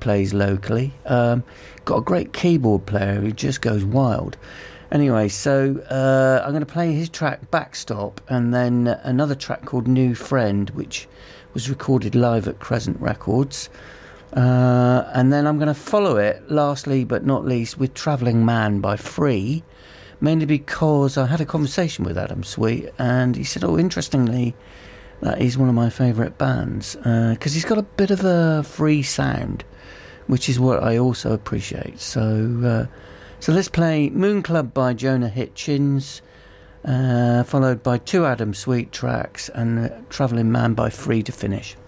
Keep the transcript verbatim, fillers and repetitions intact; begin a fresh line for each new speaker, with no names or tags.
plays locally. Um, got a great keyboard player who just goes wild. Anyway, so uh, I'm going to play his track Backstop, and then another track called New Friend, which was recorded live at Crescent Records. Uh, and then I'm going to follow it, lastly but not least, with Travelling Man by Free, mainly because I had a conversation with Adam Sweet, and he said, oh, interestingly, that is one of my favourite bands, because uh, he's got a bit of a free sound, which is what I also appreciate. So... Uh, So let's play Moon Club by Jonah Hitchens, uh, followed by two Adam Sweet tracks, and uh, Travelling Man by Free to finish.